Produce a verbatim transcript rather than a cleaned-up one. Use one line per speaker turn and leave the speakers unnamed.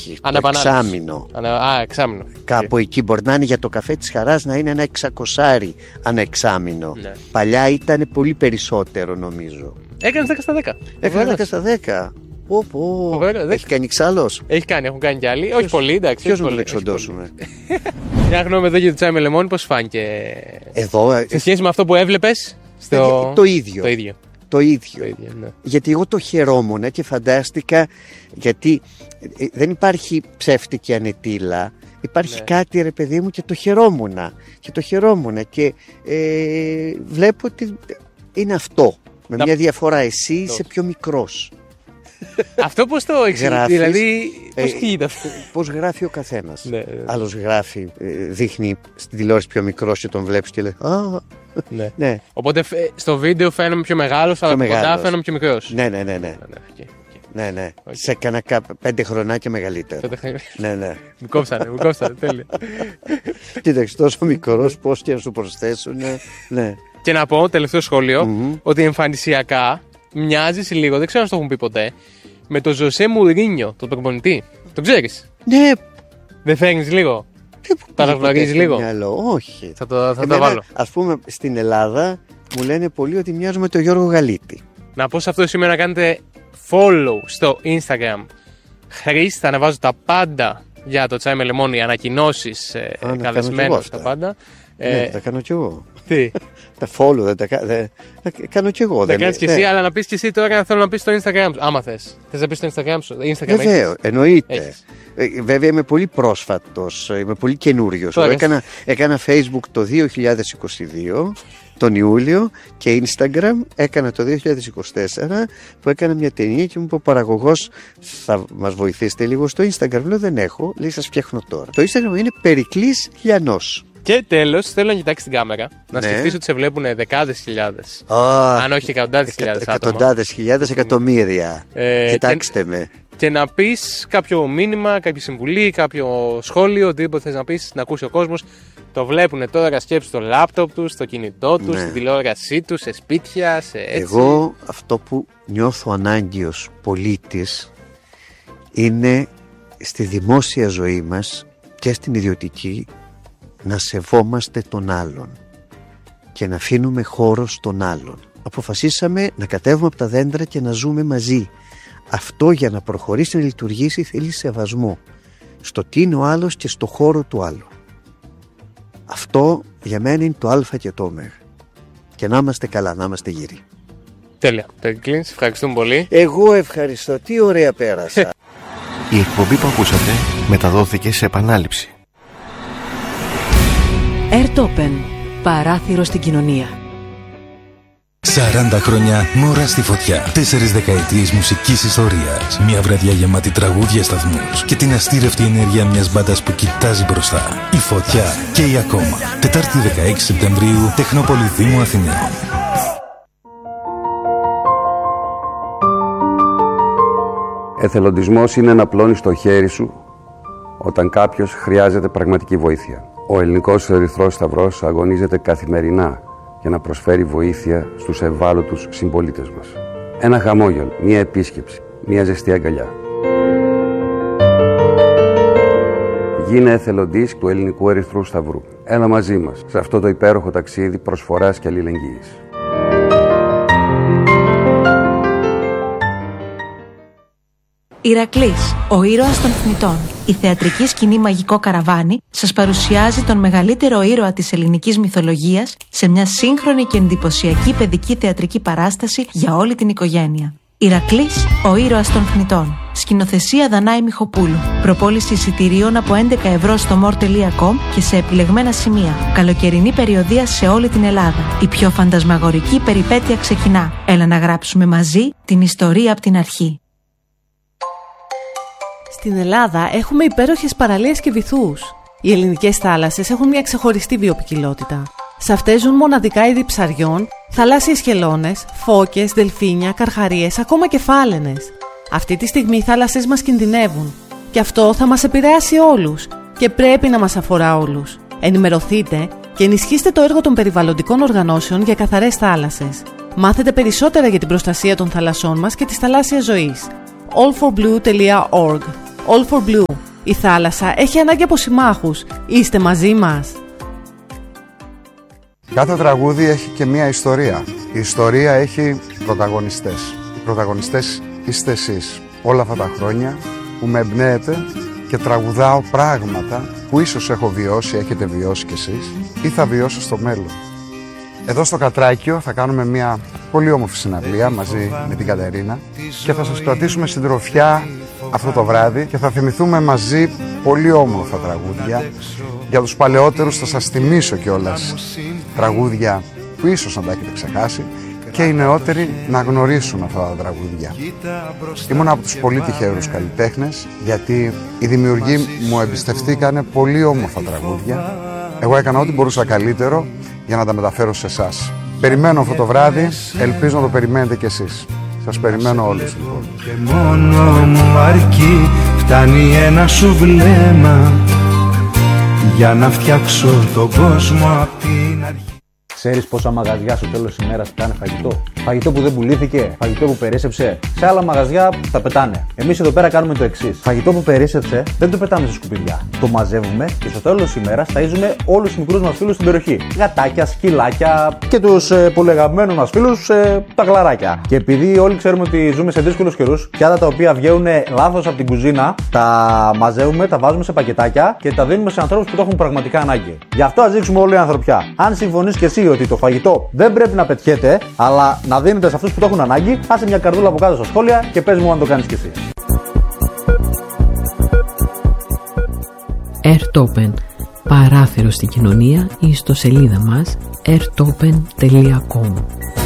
Όχι, εξάμηνο.
Ανα... Α, εξάμηνο.
Κάπου okay. εκεί μπορεί να είναι για το καφέ της Χαράς να είναι ένα εξακοσάρι ανά εξάμηνο. Ναι. Παλιά ήταν πολύ περισσότερο νομίζω.
Έκανες δέκα στα δέκα.
Έκανα δέκα στα δέκα. Πω, πω. Έχει κάνει ξάλος.
Έχει κάνει, έχουν κάνει κι άλλοι. Ποιος, όχι πολύ, εντάξει.
Ποιος να τον εξοντώσουμε.
Μια γνώμη εδώ για το τσάι με λεμόνι, πώς φάνηκε
εδώ,
σε σχέση με αυτό που έβλεπες στο...
το ίδιο.
Το ίδιο.
Το ίδιο.
Το ίδιο ναι.
Γιατί εγώ το χαιρόμουν και φαντάστηκα, γιατί δεν υπάρχει ψεύτικη ανετήλα. Υπάρχει ναι. κάτι ρε παιδί μου και το χαιρόμουν. Και το χαιρόμουν και ε, βλέπω ότι είναι αυτό. Με Να... μια διαφορά, εσύ είσαι πιο μικρός.
Αυτό πώς το εξηγείς, δηλαδή πώς γίνεται αυτό.
Πώς γράφει ο καθένας.
Ναι, ναι.
Άλλος γράφει, δείχνει στην τηλεόραση πιο μικρός και τον βλέπεις και λέει α,
ναι. ναι. Οπότε στο βίντεο φαίνομαι πιο μεγάλος, αλλά από κοντά φαίνομαι πιο μικρός.
Ναι, ναι, ναι, ναι. Okay, okay. Ναι, ναι. Okay. Σε έκανα πέντε χρονάκια μεγαλύτερο. ναι, ναι.
Μου κόψανε, μου κόψανε, τέλεια.
Κοίταξε, τόσο μικρός, πώς και να σου προσθέσουν. Ναι.
Και να πω, τελευταίο σχόλιο, mm-hmm. ότι εμφανισιακά μοιάζεις λίγο, δεν ξέρω αν το έχουν πει ποτέ, με τον Ζωσέ Μουρίνιο, τον προπονητή. Το ξέρεις?
Ναι.
Δεν φέρνεις λίγο? Παραγνωρίζεις λίγο?
Μυαλό. Όχι.
Θα το, θα το βάλω.
Ας πούμε στην Ελλάδα μου λένε πολλοί ότι μοιάζουμε με τον Γιώργο Γαλίτη.
Να πω σε αυτό σήμερα να κάνετε follow στο Instagram. Χρήστε, θα ανεβάζω τα πάντα για το τσάι με λεμόνι, ανακοινώσεις, καλεσμένους, τα πάντα.
Ναι, ε, τα κάνω κι εγώ.
Τι?
Τα follow δεν τα, δεν, τα κάνω κι εγώ.
Τα κάνεις κι εσύ, αλλά να πεις κι εσύ τώρα θέλω να πεις στο Instagram σου. Άμα θες. Θες να πεις στο Instagram σου.
Βεβαίως, εννοείται. Ε, βέβαια είμαι πολύ πρόσφατος, είμαι πολύ καινούριος. Έκανα, έκανα Facebook το δύο χιλιάδες είκοσι δύο, τον Ιούλιο, και Instagram έκανα το δύο χιλιάδες είκοσι τέσσερα, που έκανα μια ταινία και μου είπε ο παραγωγός, θα μας βοηθήσετε λίγο στο Instagram? Λέω δεν έχω, λέει σας φτιάχνω τώρα. Το Instagram είναι Περικλής Λιανός.
Και τέλος, θέλω να κοιτάξεις την κάμερα, να ναι. σκεφτείς ότι σε βλέπουν δεκάδες χιλιάδες.
Oh,
αν όχι εκατοντάδες χιλιάδες άτομα.
Εκατοντάδες χιλιάδες, εκατομμύρια. Ε, Κοιτάξτε και, με.
Και να πεις κάποιο μήνυμα, κάποια συμβουλή, κάποιο σχόλιο, οτιδήποτε θες να πεις, να ακούσει ο κόσμος. Το βλέπουν τώρα, σκέψου στο λάπτοπ τους, στο κινητό τους, ναι. στην τηλεόρασή τους, σε σπίτια, σε έτσι.
Εγώ αυτό που νιώθω ανάγκη ως πολίτης είναι στη δημόσια ζωή μας και στην ιδιωτική να σεβόμαστε τον άλλον και να αφήνουμε χώρο στον άλλον. Αποφασίσαμε να κατέβουμε από τα δέντρα και να ζούμε μαζί. Αυτό για να προχωρήσει να λειτουργήσει θέλει σεβασμό στο τι είναι ο άλλος και στο χώρο του άλλου. Αυτό για μένα είναι το α και το ω. Και να είμαστε καλά, να είμαστε γύροι.
Τέλεια. Περικλής, ευχαριστούμε πολύ.
Εγώ ευχαριστώ. Τι ωραία πέρασα.
Η εκπομπή που ακούσατε μεταδόθηκε σε επανάληψη.
Airtopen. Παράθυρο στην κοινωνία.
σαράντα χρόνια μόρα στη φωτιά. Τέσσερις δεκαετίες μουσικής ιστορίας. Μια βραδιά γεμάτη τραγούδια, σταθμούς και την αστήρευτη ενέργεια μιας μπάντας που κοιτάζει μπροστά. Η φωτιά και η ακόμα. Τετάρτη δεκαέξι Σεπτεμβρίου, Τεχνόπολη Δήμου Αθηναίων.
Εθελοντισμός είναι να πλώνεις το χέρι σου όταν κάποιος χρειάζεται πραγματική βοήθεια. Ο Ελληνικός Ερυθρός Σταυρός αγωνίζεται καθημερινά για να προσφέρει βοήθεια στους ευάλωτους συμπολίτες μας. Ένα χαμόγελο, μία επίσκεψη, μία ζεστή αγκαλιά. Γίνε εθελοντής του Ελληνικού Ερυθρού Σταυρού. Έλα μαζί μας σε αυτό το υπέροχο ταξίδι προσφοράς και αλληλεγγύης.
Ηρακλής, ο ήρωας των θνητών. Η θεατρική σκηνή Μαγικό Καραβάνι σας παρουσιάζει τον μεγαλύτερο ήρωα της ελληνικής μυθολογίας σε μια σύγχρονη και εντυπωσιακή παιδική θεατρική παράσταση για όλη την οικογένεια. Ηρακλής, ο ήρωας των θνητών. Σκηνοθεσία Δανάη Μιχοπούλου. Προπόληση εισιτηρίων από έντεκα ευρώ στο μορ τελεία κομ και σε επιλεγμένα σημεία. Καλοκαιρινή περιοδεία σε όλη την Ελλάδα. Η πιο φαντασμαγορική περιπέτεια ξεκινά. Έλα να γράψουμε μαζί την ιστορία από την αρχή.
Στην Ελλάδα έχουμε υπέροχες παραλίες και βυθούς. Οι ελληνικές θάλασσες έχουν μια ξεχωριστή βιοποικιλότητα. Σε αυτές ζουν μοναδικά είδη ψαριών, θαλάσσιες χελώνες, φώκες, δελφίνια, καρχαρίες, ακόμα και φάλαινες. Αυτή τη στιγμή οι θάλασσες μας κινδυνεύουν. Και αυτό θα μας επηρεάσει όλους και πρέπει να μας αφορά όλους. Ενημερωθείτε και ενισχύστε το έργο των περιβαλλοντικών οργανώσεων για καθαρές θάλασσες. Μάθετε περισσότερα για την προστασία των θαλασσών μας και της θαλάσσιας ζωής. all for blue dot org. All for Blue. Η θάλασσα έχει ανάγκη από συμμάχους. Είστε μαζί μας?
Κάθε τραγούδι έχει και μία ιστορία. Η ιστορία έχει πρωταγωνιστές. Οι πρωταγωνιστές είστε εσείς. Όλα αυτά τα χρόνια που με εμπνέετε και τραγουδάω πράγματα που ίσως έχω βιώσει, έχετε βιώσει κι εσείς ή θα βιώσω στο μέλλον. Εδώ στο Κατράκιο θα κάνουμε μια πολύ όμορφη συναυλία μαζί με την Κατερίνα και θα σας κρατήσουμε συντροφιά αυτό το βράδυ και θα θυμηθούμε μαζί πολύ όμορφα τραγούδια. Για τους παλαιότερους θα σας θυμίσω κιόλας τραγούδια που ίσως να τα έχετε ξεχάσει και οι νεότεροι να γνωρίσουν αυτά τα τραγούδια. Ήμουν από τους πολύ τυχαίους καλλιτέχνες γιατί οι δημιουργοί μου εμπιστευτήκανε πολύ όμορφα τραγούδια. Εγώ έκανα ό,τι μπορούσα καλύτερο για να τα μεταφέρω σε εσάς. Περιμένω αυτό το βράδυ, ελπίζω να το περιμένετε κι εσείς. Σας περιμένω όλους λοιπόν.
Και μόνο μου αρκεί, φτάνει ένα σου βλέμμα για να φτιάξω τον κόσμο απ' την αρχή.
Ξέρεις πόσα μαγαζιά στο τέλος της ημέρας πετάνε φαγητό? Φαγητό που δεν πουλήθηκε, φαγητό που περίσσεψε. Σε άλλα μαγαζιά τα πετάνε. Εμείς εδώ πέρα κάνουμε το εξής. Φαγητό που περίσσεψε δεν το πετάμε σε σκουπιδιά. Το μαζεύουμε και στο τέλος της ημέρας ταΐζουμε όλους τους μικρούς μας φίλους στην περιοχή. Γατάκια, σκυλάκια και τους ε, πολύ αγαπημένους μας φίλους ε, τα γλαράκια. Και επειδή όλοι ξέρουμε ότι ζούμε σε δύσκολους καιρούς, πιάτα τα οποία βγαίνουν λάθος από την κουζίνα, τα μαζεύουμε, τα βάζουμε σε πακετάκια και τα δίνουμε σε ανθρώπους που το έχουν πραγματικά ανάγκη. Γι' αυτό ας δείξουμε όλη η ανθρωπιά. Αν συμφωνείς και εσύ ότι το φαγητό δεν πρέπει να πετιέται, αλλά να δίνεται σε αυτούς που το έχουν ανάγκη, άσε μια καρδούλα από κάτω στα σχόλια και πες μου αν το κάνεις κι εσύ.
Airtopen. Παράθυρο στην κοινωνία ή στο σελίδα μας airtopen τελεία com.